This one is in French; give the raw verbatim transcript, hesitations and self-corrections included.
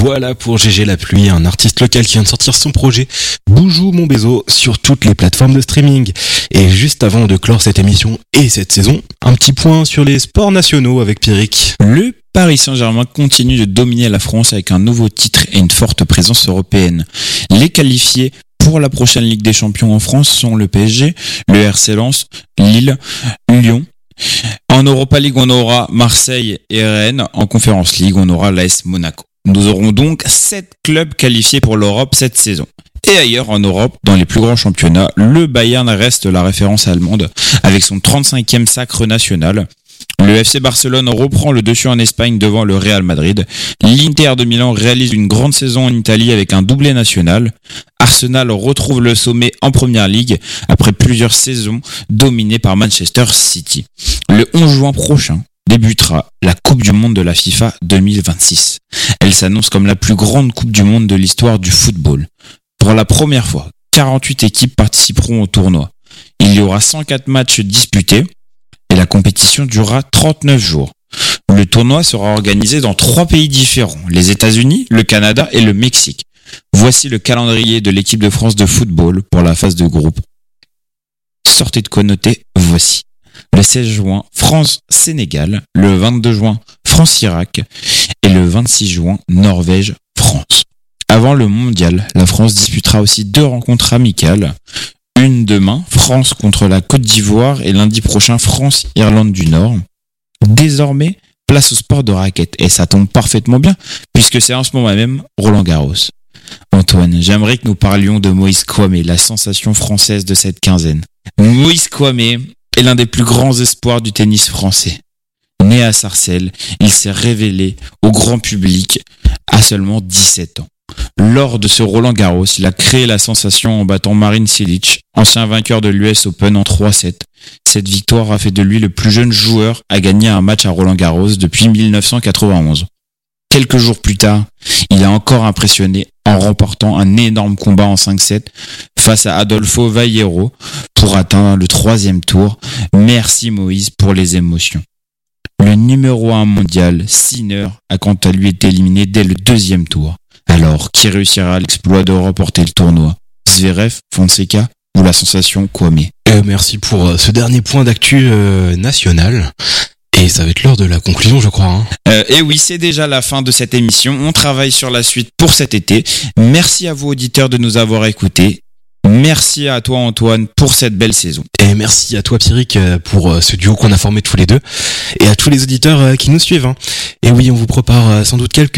Voilà pour G G la pluie, un artiste local qui vient de sortir son projet Boujou mon Bézo sur toutes les plateformes de streaming. Et juste avant de clore cette émission et cette saison, un petit point sur les sports nationaux avec Pierrick. Le Paris Saint-Germain continue de dominer la France avec un nouveau titre et une forte présence européenne. Les qualifiés pour la prochaine Ligue des Champions en France sont le P S G, le R C Lens, Lille, Lyon. En Europa League, on aura Marseille et Rennes. En Conference League, on aura l'A S Monaco. Nous aurons donc sept clubs qualifiés pour l'Europe cette saison. Et ailleurs en Europe, dans les plus grands championnats, le Bayern reste la référence allemande avec son trente-cinquième sacre national. Le F C Barcelone reprend le dessus en Espagne devant le Real Madrid. L'Inter de Milan réalise une grande saison en Italie avec un doublé national. Arsenal retrouve le sommet en Première Ligue après plusieurs saisons dominées par Manchester City. Le onze juin prochain débutera la Coupe du Monde de la FIFA deux mille vingt-six. Elle s'annonce comme la plus grande Coupe du Monde de l'histoire du football. Pour la première fois, quarante-huit équipes participeront au tournoi. Il y aura cent quatre matchs disputés et la compétition durera trente-neuf jours. Le tournoi sera organisé dans trois pays différents, les États-Unis, le Canada et le Mexique. Voici le calendrier de l'équipe de France de football pour la phase de groupe. Sortez de quoi noter, voici. Le seize juin, France-Sénégal. Le vingt-deux juin, France-Irak. Et le vingt-six juin, Norvège-France. Avant le mondial, la France disputera aussi deux rencontres amicales. Une demain, France contre la Côte d'Ivoire et lundi prochain, France-Irlande du Nord. Désormais, place au sport de raquette. Et ça tombe parfaitement bien, puisque c'est en ce moment même Roland-Garros. Antoine, j'aimerais que nous parlions de Moïse Kouamé, la sensation française de cette quinzaine. Moïse Kouamé est l'un des plus grands espoirs du tennis français. Né à Sarcelles, il s'est révélé au grand public à seulement dix-sept ans. Lors de ce Roland-Garros, il a créé la sensation en battant Marin Cilic, ancien vainqueur de l'U S Open en trois sept. Cette victoire a fait de lui le plus jeune joueur à gagner un match à Roland-Garros depuis dix-neuf cent quatre-vingt-onze. Quelques jours plus tard, il a encore impressionné en remportant un énorme combat en cinq sept face à Adolfo Vieiro pour atteindre le troisième tour. Merci Moïse pour les émotions. Le numéro un mondial, Sinner, a quant à lui été éliminé dès le deuxième tour. Alors, qui réussira l'exploit de remporter le tournoi? Zverev, Fonseca ou la sensation Kouamé? Euh, merci pour euh, ce dernier point d'actu euh, national. Et ça va être l'heure de la conclusion, je crois. Hein. Euh, et oui, c'est déjà la fin de cette émission. On travaille sur la suite pour cet été. Merci à vous, auditeurs, de nous avoir écoutés. Merci à toi, Antoine, pour cette belle saison. Et merci à toi, Pierrick, pour ce duo qu'on a formé tous les deux. Et à tous les auditeurs qui nous suivent. Hein. Et oui, on vous prépare sans doute quelques